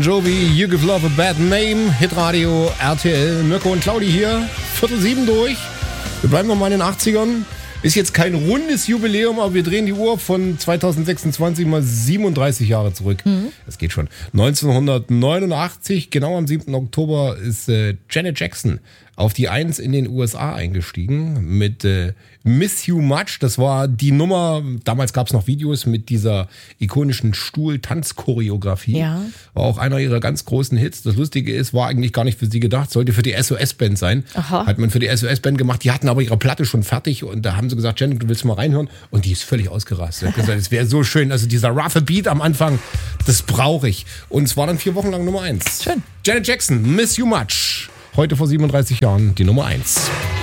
Jovi, You Give Love a Bad Name, Hitradio, RTL, Mirko und Claudi hier, 6:45 durch. Wir bleiben nochmal in den 80ern. Ist jetzt kein rundes Jubiläum, aber wir drehen die Uhr von 2026 mal 37 Jahre zurück. Das geht schon. 1989, genau am 7. Oktober, ist Janet Jackson auf die 1 in den USA eingestiegen mit Miss You Much. Das war die Nummer, damals gab es noch Videos mit dieser ikonischen Stuhl-Tanz-Choreografie. Ja. War auch einer ihrer ganz großen Hits. Das Lustige ist, war eigentlich gar nicht für sie gedacht, sollte für die SOS-Band sein. Aha. Hat man für die SOS-Band gemacht. Die hatten aber ihre Platte schon fertig und da haben sie gesagt, Janet, du willst mal reinhören? Und die ist völlig ausgerastet. Hat gesagt, es wäre so schön, also dieser roughe Beat am Anfang, das brauche ich. Und es war dann 4 Wochen lang Nummer 1. Schön. Janet Jackson, Miss You Much. Heute vor 37 Jahren die Nummer 1.